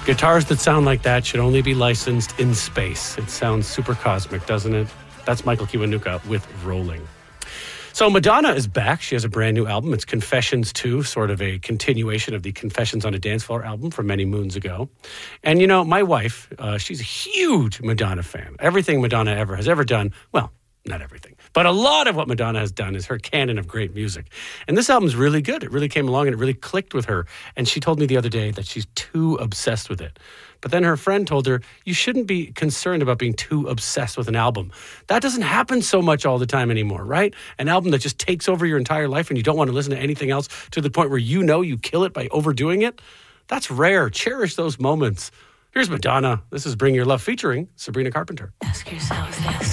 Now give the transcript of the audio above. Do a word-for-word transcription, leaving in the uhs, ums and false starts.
Guitars that sound like that should only be licensed in space. It sounds super cosmic, doesn't it? That's Michael Kiwanuka with Rolling. So Madonna is back. She has a brand new album. It's Confessions two, sort of a continuation of the Confessions on a Dance Floor album from many moons ago. And, you know, my wife, uh, she's a huge Madonna fan. Everything Madonna ever has ever done, well, not everything, but a lot of what Madonna has done is her canon of great music. And this album's really good. It really came along and it really clicked with her. And she told me the other day that she's too obsessed with it. But then her friend told her, you shouldn't be concerned about being too obsessed with an album. That doesn't happen so much all the time anymore, right? An album that just takes over your entire life and you don't want to listen to anything else to the point where you know you kill it by overdoing it. That's rare. Cherish those moments. Here's Madonna. This is Bring Your Love featuring Sabrina Carpenter. Ask yourself this.